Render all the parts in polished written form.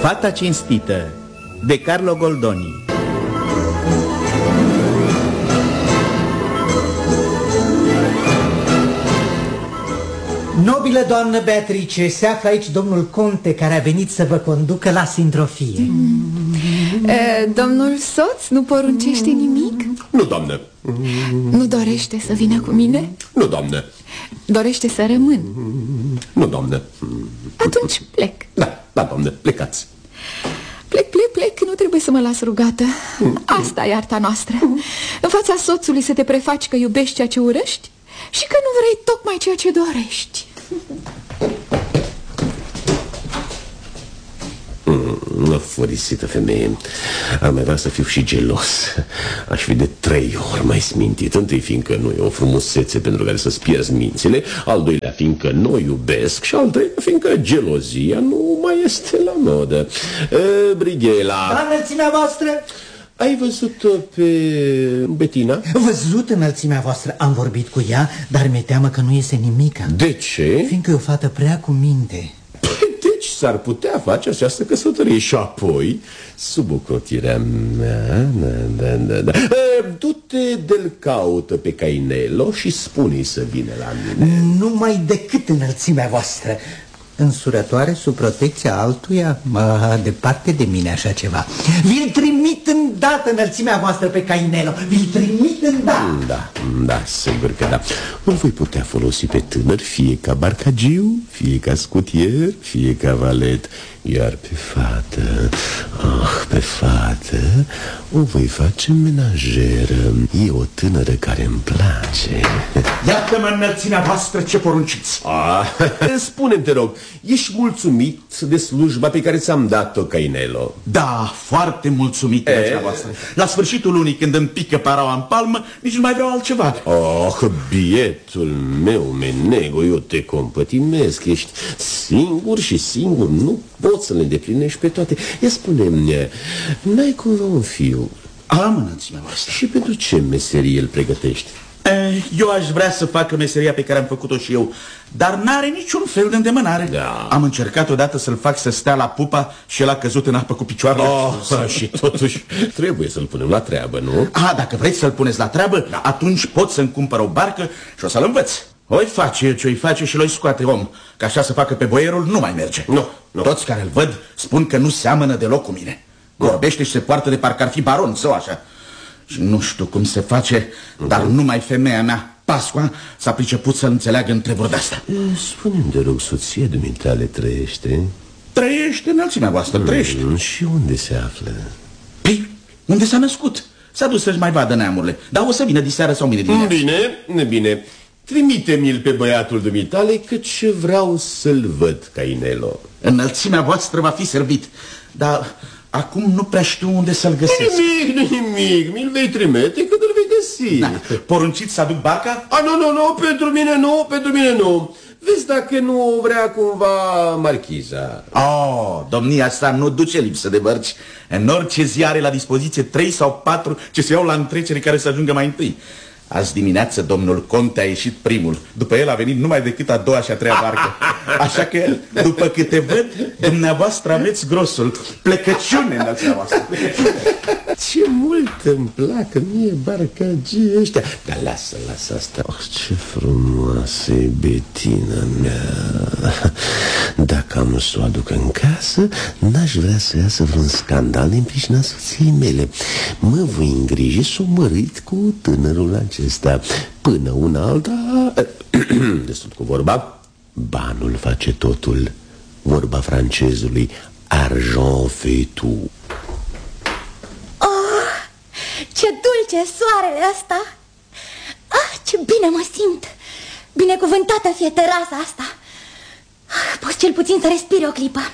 Fata cinstită de Carlo Goldoni. Nobilă doamnă Beatrice, se află aici domnul conte care a venit să vă conducă la sindrofie. Domnul soț nu poruncește nimic? Nu, doamnă. Nu dorește să vină cu mine? Nu, doamnă. Dorește să rămân? Nu, doamnă. Atunci plec. Da, doamnă, plecați. Plec, nu trebuie să mă las rugată. Asta e arta noastră. În fața soțului să te prefaci că iubești ceea ce urăști și că nu vrei tocmai ceea ce dorești. Fărisită femeie. Ar mai vrea să fiu și gelos. Aș fi de 3 ori mai smintit. Întâi fiindcă nu e o frumusețe pentru care să-ți pierzi mințile, al doilea fiindcă nu iubesc și al treilea fiindcă gelozia nu mai este la modă. Brighela, La înălțimea voastră? ai văzut-o pe Bettina? Văzut înălțimea voastră, am vorbit cu ea, dar mi-e teamă că nu iese nimica. De ce? Fiindcă e o fată prea cu minte. Deci s-ar putea face această căsătorie și apoi, sub ocrotirea mea, da. Du-te de-l caută pe Cainello și spune-i să vină la mine. Numai decât înălțimea voastră. Însurătoare sub protecția altuia? Departe de mine așa ceva. Vi-l trimit îndată înălțimea voastră pe Cainello. Vi-l trimit îndată. Da, sigur că da. Îl voi putea folosi pe tânăr, fie ca barcagiu, fie ca scutier, fie ca valet. Iar pe fată o voi face menajeră. E o tânără care îmi place. Iată-mă înălțimea voastră ce porunciți. Spune-mi, te rog, ești mulțumit de slujba pe care ți-am dat-o, Cainello? Da, foarte mulțumit de voastră. La sfârșitul lunii, când îmi pică paraua în palmă, nici nu mai vreau altceva. Bietul meu, menego, eu te compătimesc. Ești singur și singur nu poți să le îndeplinești pe toate. Ia spune-mi, n-ai cumva un fiu? Am, înălțimea voastră. Și pentru ce meserie îl pregătești? Eu aș vrea să facă meseria pe care am făcut-o și eu, dar n-are niciun fel de îndemânare. Da. Am încercat odată să-l fac să stea la pupa și el a căzut în apă cu picioarele. Și totuși trebuie să-l punem la treabă, nu? Dacă vreți să-l puneți la treabă, atunci pot să-mi cumpăr o barcă și o să-l învăț. O-i face ce-i face și l-o scoate om. Că așa să facă pe boierul nu mai merge. Nu. Toți care îl văd spun că nu seamănă deloc cu mine. Vorbește și se poartă de parcă ar fi baron sau așa. Și nu știu cum se face, dar numai femeia mea, Pascua, s-a priceput să înțeleagă întrevuri de-asta. Spune-mi, de rog, soția dumitale trăiește? Trăiește, înălțimea voastră, trăiește. Și unde se află? Păi, unde s-a născut? S-a dus să-și mai vadă neamurile. Dar o să vină diseară sau mâine dimineață. Bine. Trimite-mi-l pe băiatul dumitale, căci vreau să-l văd, Cainello. Înălțimea voastră va fi servit, dar acum nu prea știu unde să-l găsesc. Nimic, mi-l vei trimite când îl vei găsi. Porunciți să aduc barca? Nu, pentru mine nu. Vezi dacă nu vrea cumva marchiza. Domnia asta nu duce lipsă de bărci. În orice zi are la dispoziție 3 sau 4 ce se iau la întrecere care să ajungă mai întâi. Azi dimineață domnul conte a ieșit primul. După el a venit numai decât a doua și a treia barcă. Așa că, după câte văd, dumneavoastră aveți grosul. Plecăciune, înălțimea voastră, plecăciune. Ce mult îmi plac mie barcagii ăștia. Dar lasă asta. Ce frumoasă e Bettina mea. Dacă am să o aduc în casă, n-aș vrea să iasă vreun scandal în pricina soției mele. Mă voi îngriji să o mărit cu tânărul acesta. Până una alta, destul cu vorba, banul face totul. Vorba francezului, argent fait tout. Ce dulce soarele ăsta! Ce bine mă simt! Binecuvântată fie terasa asta! Poți cel puțin să respiri o clipă.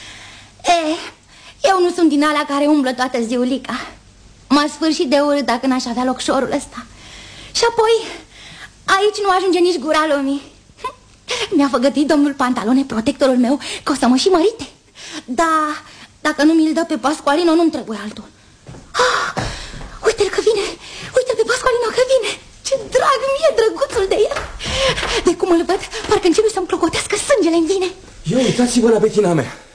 Eu nu sunt din alea care umblă toată ziulica. M-a sfârșit de urât dacă n-aș avea locșorul ăsta. Și apoi, aici nu ajunge nici gura lumii. Mi-a făgăduit domnul Pantalone, protectorul meu, că o să mă și mărite. Dar dacă nu mi-l dă pe Pasqualino, nu-mi trebuie altul. Uite-l că vine! Uite-l pe Pasqualino că vine! Ce drag mie, drăguțul de el! De cum îl văd, parcă începe să-mi clocotească sângele în vine. Ia uitați-vă la Bettina mea!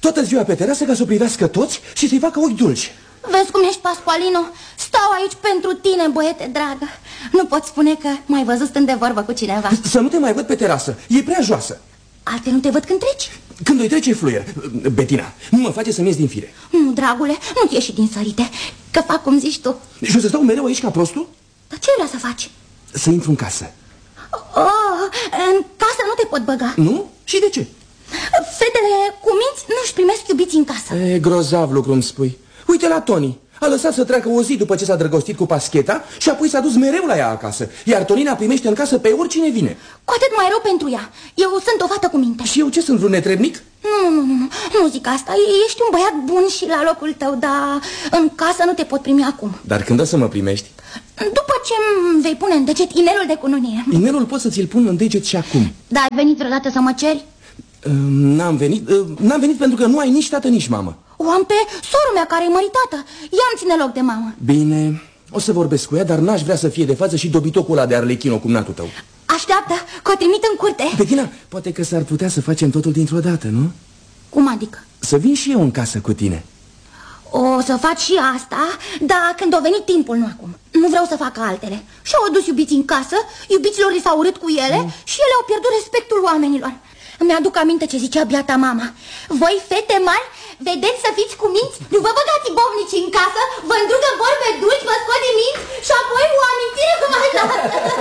toată ziua pe terasă ca să o privească toți și să-i facă ochi dulci. Vezi cum ești, Pascualino? Stau aici pentru tine, băiete dragă. Nu pot spune că m-ai văzut stând de vorbă cu cineva. Să nu te mai văd pe terasă, e prea joasă. Alte nu te văd când treci? Când o-i trece fluier. Bettina, nu mă face să-mi ies din fire. Nu, dragule, nu-ți ieși din sărite, că fac cum zici tu. Și o să stau mereu aici ca prostul? Dar ce vrea să faci? Să intru în casă. Oh, în casă nu te pot băga. Nu? Și de ce? Fetele cu minți nu-și primesc iubiții în casă. E grozav lucru îmi spui. Uite la Toni. A lăsat să treacă o zi după ce s-a drăgostit cu Pascheta și apoi s-a dus mereu la ea acasă. Iar Tonina primește în casă pe oricine vine. Cu atât mai rău pentru ea. Eu sunt o fată cu minte. Și eu ce sunt, vreun netrebnic? Nu zic asta. Ești un băiat bun și la locul tău, dar în casă nu te pot primi acum. Dar când o să mă primești? După ce îmi vei pune în deget inelul de cununie. Inelul pot să ți-l pun în deget și acum. Dar ai venit vreodată să mă ceri? N-am venit pentru că nu ai nici tată, nici mamă. O am pe soră mea care e măritată. Ea îmi ține loc de mamă. Bine, o să vorbesc cu ea, dar n-aș vrea să fie de față și dobitocul ăla de Arlechino, cumnatul tău. Așteaptă, că o trimit în curte. Bettina, poate că s-ar putea să facem totul dintr-o dată, nu? Cum adică? Să vin și eu în casă cu tine. O să faci și asta, dar când a venit timpul, nu acum. Nu vreau să fac altele. Și-au adus iubiții în casă, iubiților li s-au urât cu ele și ele au pierdut respectul oamenilor. Îmi aduc aminte ce zicea biata mama. Voi, fete mari, vedeți să fiți cu minți, nu vă băgați bovnici în casă, vă îndrugă vorbe dulci, vă scot din minți și apoi o amintire cum ai dat.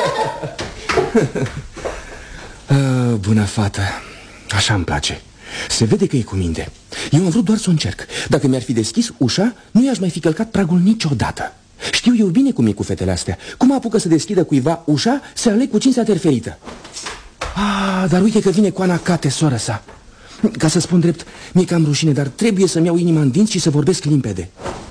Bună fată, așa-mi place. Se vede că e cu minte. Eu am vrut doar să o încerc. Dacă mi-ar fi deschis ușa, nu i-aș mai fi călcat pragul niciodată. Știu eu bine cum e cu fetele astea. Cum apucă să deschidă cuiva ușa, se aleg cu cinstea terferită. Dar uite că vine Coana Cate, sora sa. Ca să spun drept, mi-e cam rușine, dar trebuie să-mi iau inima în dinți și să vorbesc limpede.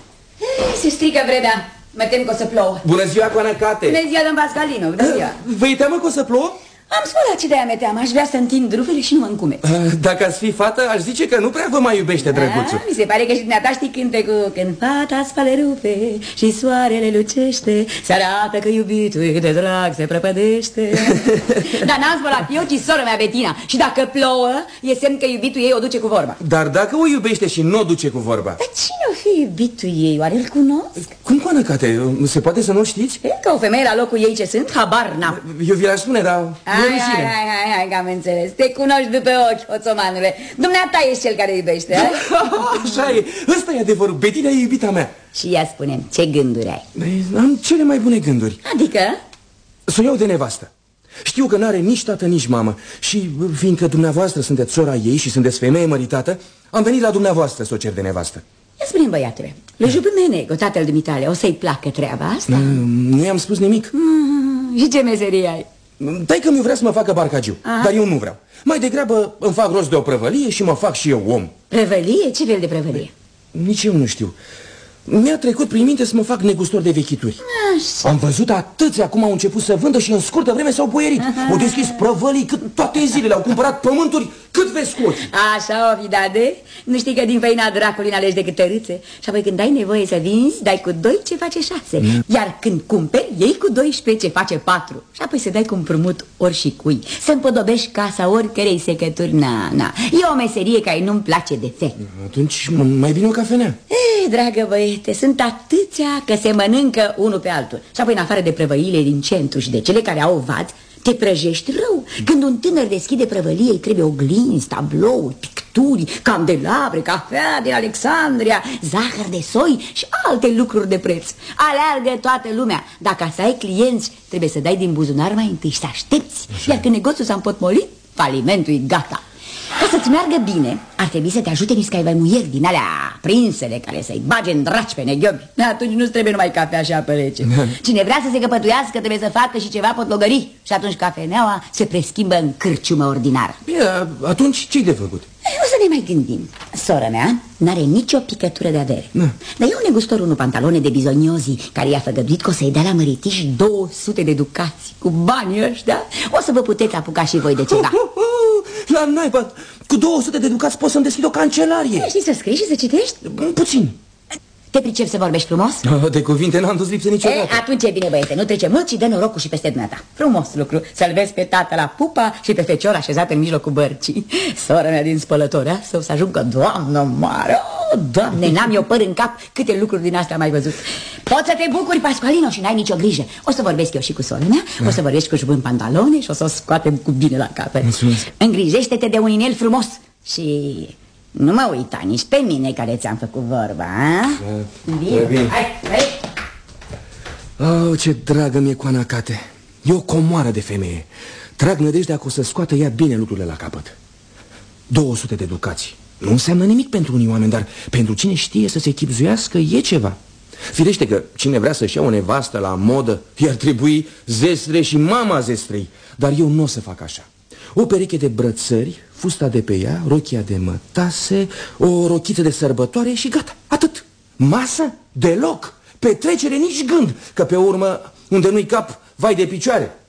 Se strică vremea. Mă tem că o să plouă. Bună ziua, Coana Cate. Bună ziua, domn Pascalino. Bună ziua. Vă-i teamă că o să plouă? Am spus ce de-aia mi-e teamă. Aș vrea să întind rufele și nu mă încumeț. Dacă ați fi fată, aș zice că nu prea vă mai iubește, drăguțul. Mi se pare că și dumneata știi cântecul. Când fata spală rufe și soarele lucește, se arată că iubitul de drag se prăpădește. Dar n-am spălat eu, ci sora mea Bettina. Și dacă plouă, e semn că iubitul ei o duce cu vorba. Dar dacă o iubește și nu o duce cu vorba? Dar cine o fi iubitul ei? Oare îl cunosc? Cum, Coana Cate? Se poate să nu știți? Că o femeie la locul ei ce sunt, habar n-am. Eu vi l-aș spune, dar... Hai, că am înțeles. Te cunoști după ochi, oțomanule. Dumneata ești cel care iubește, ai? Așa e, ăsta e adevărul. Bettina e iubita mea. Și ia spune-mi, ce gânduri ai? Am cele mai bune gânduri. Adică? Să o iau de nevastă. Știu că n-are nici tată, nici mamă. Și fiindcă dumneavoastră sunteți sora ei și sunteți femeie măritată, am venit la dumneavoastră să o cer de nevastă. Ia spune-mi, băiatule, le Jupâmenego, tatăl dumitale, o să-i placă treaba asta? Nu i-am spus nimic. Și ce meserie ai? Taică mi vrea să mă facă barcagiu, dar eu nu vreau. Mai degrabă îmi fac rost de o prăvălie și mă fac și eu om. Prăvălie? Ce fel de prăvălie? Nici eu nu știu. Mi-a trecut prin minte să mă fac negustor de vechituri. Așa. Am văzut atâția cum au început să vândă și în scurtă vreme s-au boierit. Au deschis prăvălii cât toate zilele, au cumpărat pământuri cât vezi cu ochii. Așa o fi, de? Nu știi că din făina dracului n-alegi decât tărâțe? Și apoi când ai nevoie să vinzi, dai cu 2 ce face 6. Iar când cumperi, iei cu 12 ce face 4. Și apoi să dai cu împrumut ori și cui. Să împodobești casa oricărei secături. Na. E o meserie care nu-mi place de fel. Atunci mai bine o cafenea. Dragă băiete, sunt atâția că se mănâncă unul pe altul. Și apoi în afară de prăvăile din centru și de cele care au ovați, te prăjești rău. Când un tânăr deschide prăvălie, îi trebuie oglinzi, tablouri, picturi, candelabre, cafea din Alexandria, zahăr de soi și alte lucruri de preț. Aleargă toată lumea. Dacă să ai clienți, trebuie să dai din buzunar mai întâi și să aștepți. Iar când negoțul s-a împotmolit, falimentul e gata. Ca să-ți meargă bine, ar trebui să te ajute niște caivămuieri din alea prinsele care să-i bage în draci pe neghiobi. Atunci nu-ți trebuie numai cafea și apă rece. Cine vrea să se căpătuiască trebuie să facă și ceva potlogării. Și atunci cafeneaua se preschimbă în cârciumă ordinară. Bine, atunci ce-i de făcut? O să ne mai gândim. Sora mea n-are nicio picătură de avere. Dar e un negustor, unul pantalone de bizoniozi, care i-a făgăduit că o să-i dea la măritiși 200 de ducați. Cu banii ăștia o să vă puteți apuca și voi de ceva. La naiba, cu 200 de ducați poți să-mi deschid o cancelarie. Știi să scrii și să citești? Puțin. Te pricep să vorbești frumos? De cuvinte n-am dus lipsă niciodată. Atunci e bine, băiete, nu trece mult și dă norocul și peste dumneata. Frumos lucru, să-l vezi pe tată la pupa și pe fecior așezat în mijlocul bărcii. Sora mea din spălătoarea să ajungă, Doamnă mare. Doamne, n-am eu păr în cap, câte lucruri din astea am mai văzut. Poți să te bucuri, Pascualino, și n-ai nicio grijă. O să vorbesc eu și cu sora mea, o să vorbesc cu jupân pantalone și o să o scoatem cu bine la capăt. Mulțumesc. Îngrijește-te de un inel frumos și nu mă uita nici pe mine care ți-am făcut vorba, a? Bine. Hai. Oh, ce dragă mi-e Coana Cate. E o comoară de femeie. Trag nădejdea că o să scoată ea bine lucrurile la capăt. 200 de ducați nu înseamnă nimic pentru unii oameni, dar pentru cine știe să se chibzuiască e ceva. Firește că cine vrea să-și ia o nevastă la modă, i-ar trebui zestre și mama zestrei. Dar eu nu o să fac așa. O pereche de brățări, fusta de pe ea, rochia de mătase, o rochiță de sărbătoare și gata, atât. Masă? Deloc. Petrecere nici gând, că pe urmă, unde nu-i cap, vai de picioare.